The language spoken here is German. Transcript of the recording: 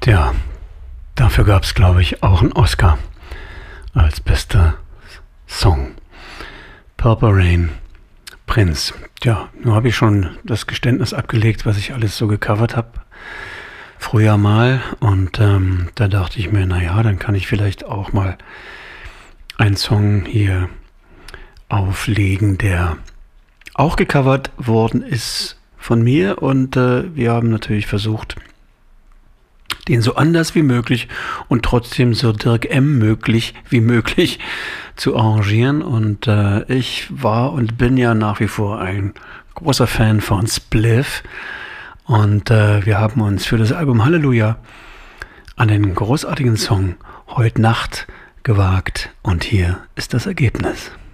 Ja, dafür gab es, glaube ich, auch einen Oscar als bester Song. Purple Rain, Prince. Ja, nun habe ich schon das Geständnis abgelegt, was ich alles so gecovert habe. Früher mal. Und da dachte ich mir, naja, dann kann ich vielleicht auch mal einen Song hier auflegen, der auch gecovert worden ist von mir. Und wir haben natürlich versucht, den so anders wie möglich und trotzdem so Dirk M. möglich wie möglich zu arrangieren. Und ich war und bin ja nach wie vor ein großer Fan von Spliff. Und wir haben uns für das Album Halleluja an den großartigen Song Heut Nacht gewagt. Und hier ist das Ergebnis.